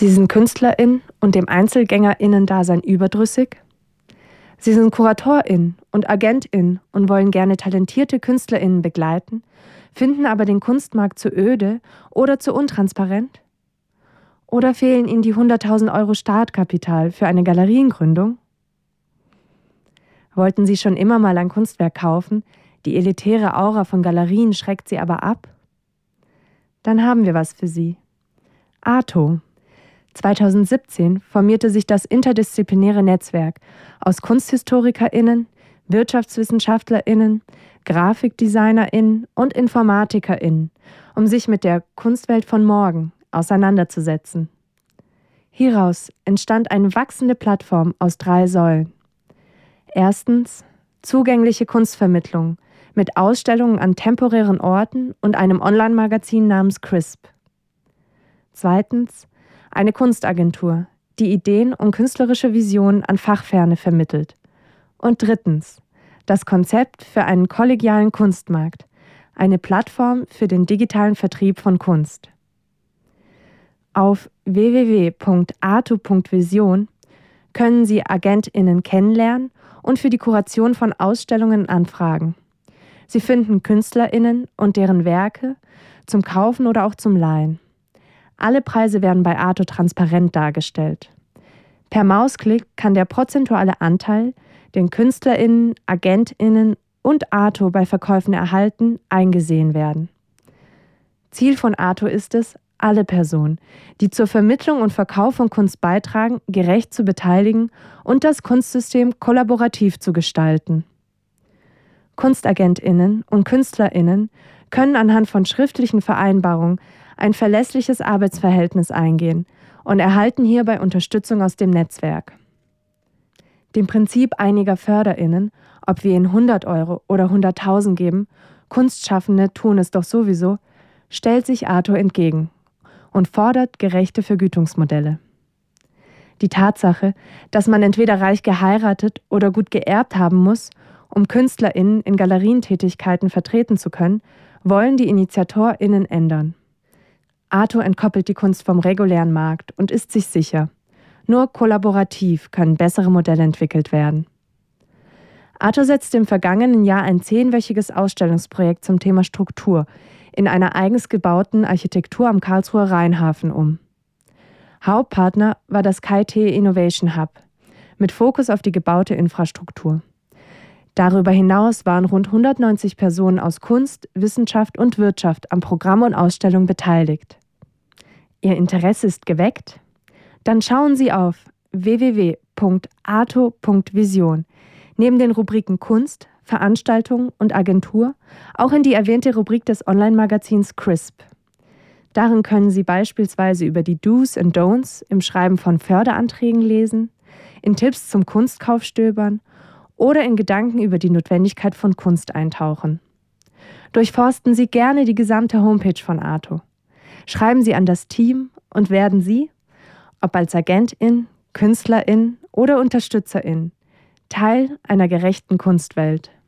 Sie sind KünstlerInnen und dem EinzelgängerInnen-Dasein überdrüssig. Sie sind KuratorInnen und AgentInnen und wollen gerne talentierte KünstlerInnen begleiten, finden aber den Kunstmarkt zu öde oder zu untransparent. Oder fehlen ihnen die 100.000 Euro Startkapital für eine Galeriengründung? Wollten sie schon immer mal ein Kunstwerk kaufen, die elitäre Aura von Galerien schreckt sie aber ab? Dann haben wir was für sie. Arto. 2017 formierte sich das interdisziplinäre Netzwerk aus KunsthistorikerInnen, WirtschaftswissenschaftlerInnen, GrafikdesignerInnen und InformatikerInnen, um sich mit der Kunstwelt von morgen auseinanderzusetzen. Hieraus entstand eine wachsende Plattform aus 3 Säulen. Erstens zugängliche Kunstvermittlung mit Ausstellungen an temporären Orten und einem Online-Magazin namens CRISP. Zweitens eine Kunstagentur, die Ideen und künstlerische Visionen an Fachferne vermittelt. Und drittens das Konzept für einen kollegialen Kunstmarkt, eine Plattform für den digitalen Vertrieb von Kunst. Auf www.arto.vision können Sie AgentInnen kennenlernen und für die Kuration von Ausstellungen anfragen. Sie finden KünstlerInnen und deren Werke zum Kaufen oder auch zum Leihen. Alle Preise werden bei Arto transparent dargestellt. Per Mausklick kann der prozentuale Anteil, den KünstlerInnen, AgentInnen und Arto bei Verkäufen erhalten, eingesehen werden. Ziel von Arto ist es, alle Personen, die zur Vermittlung und Verkauf von Kunst beitragen, gerecht zu beteiligen und das Kunstsystem kollaborativ zu gestalten. KunstagentInnen und KünstlerInnen können anhand von schriftlichen Vereinbarungen ein verlässliches Arbeitsverhältnis eingehen und erhalten hierbei Unterstützung aus dem Netzwerk. Dem Prinzip einiger FörderInnen, ob wir ihnen 100 Euro oder 100.000 geben, Kunstschaffende tun es doch sowieso, stellt sich Arto entgegen und fordert gerechte Vergütungsmodelle. Die Tatsache, dass man entweder reich geheiratet oder gut geerbt haben muss, um KünstlerInnen in Galerientätigkeiten vertreten zu können, wollen die InitiatorInnen ändern. Arto entkoppelt die Kunst vom regulären Markt und ist sich sicher, nur kollaborativ können bessere Modelle entwickelt werden. Arto setzte im vergangenen Jahr ein 10-wöchiges Ausstellungsprojekt zum Thema Struktur in einer eigens gebauten Architektur am Karlsruher Rheinhafen um. Hauptpartner war das KIT Innovation Hub mit Fokus auf die gebaute Infrastruktur. Darüber hinaus waren rund 190 Personen aus Kunst, Wissenschaft und Wirtschaft am Programm und Ausstellung beteiligt. Ihr Interesse ist geweckt? Dann schauen Sie auf www.arto.vision neben den Rubriken Kunst, Veranstaltungen und Agentur auch in die erwähnte Rubrik des Online-Magazins CRISP. Darin können Sie beispielsweise über die Do's und Don'ts im Schreiben von Förderanträgen lesen, in Tipps zum Kunstkauf stöbern oder in Gedanken über die Notwendigkeit von Kunst eintauchen. Durchforsten Sie gerne die gesamte Homepage von Arto. Schreiben Sie an das Team und werden Sie, ob als Agentin, Künstlerin oder Unterstützerin, Teil einer gerechten Kunstwelt.